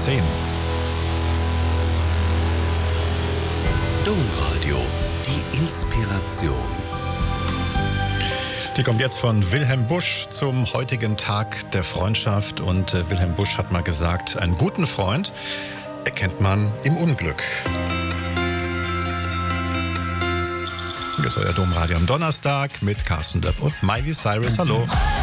10. Domradio, die Inspiration. Die kommt jetzt von Wilhelm Busch zum heutigen Tag der Freundschaft. Und Wilhelm Busch hat mal gesagt, einen guten Freund erkennt man im Unglück. Hier ist euer Domradio am Donnerstag mit Carsten Döpp und Miley Cyrus. Hallo.